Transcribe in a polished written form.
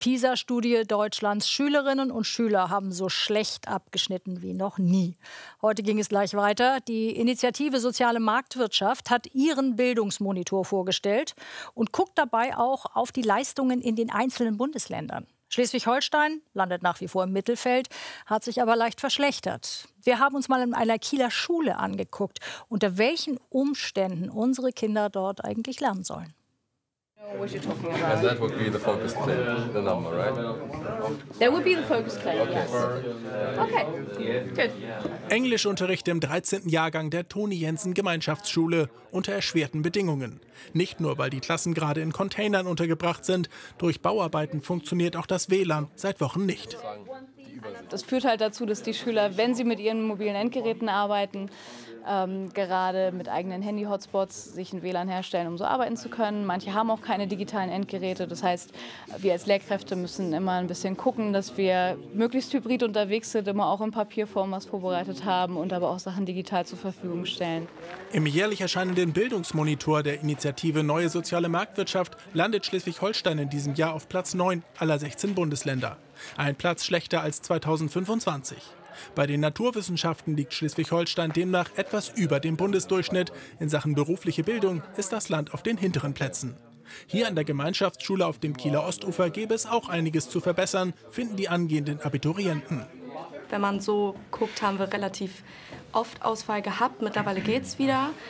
PISA-Studie Deutschlands: Schülerinnen und Schüler haben so schlecht abgeschnitten wie noch nie. Heute ging es gleich weiter. Die Initiative Soziale Marktwirtschaft hat ihren Bildungsmonitor vorgestellt und guckt dabei auch auf die Leistungen in den einzelnen Bundesländern. Schleswig-Holstein landet nach wie vor im Mittelfeld, hat sich aber leicht verschlechtert. Wir haben uns mal in einer Kieler Schule angeguckt, unter welchen Umständen unsere Kinder dort eigentlich lernen sollen. And that would be the focus claim, the number, right? That would be the focus claim, yes. Okay, good. Englischunterricht im 13. Jahrgang der Toni Jensen Gemeinschaftsschule unter erschwerten Bedingungen. Nicht nur, weil die Klassen gerade in Containern untergebracht sind. Durch Bauarbeiten funktioniert auch das WLAN seit Wochen nicht. Das führt halt dazu, dass die Schüler, wenn sie mit ihren mobilen Endgeräten arbeiten, gerade mit eigenen Handy-Hotspots sich ein WLAN herstellen, um so arbeiten zu können. Manche haben auch keine digitalen Endgeräte. Das heißt, wir als Lehrkräfte müssen immer ein bisschen gucken, dass wir möglichst hybrid unterwegs sind, immer auch in Papierform was vorbereitet haben und aber auch Sachen digital zur Verfügung stellen. Im jährlich erscheinenden Bildungsmonitor der Initiative Neue Soziale Marktwirtschaft landet Schleswig-Holstein in diesem Jahr auf Platz 9 aller 16 Bundesländer. Ein Platz schlechter als 2025. Bei den Naturwissenschaften liegt Schleswig-Holstein demnach etwas über dem Bundesdurchschnitt. In Sachen berufliche Bildung ist das Land auf den hinteren Plätzen. Hier an der Gemeinschaftsschule auf dem Kieler Ostufer gäbe es auch einiges zu verbessern, finden die angehenden Abiturienten. Wenn man so guckt, haben wir relativ oft Ausfall gehabt. Mittlerweile geht es wieder.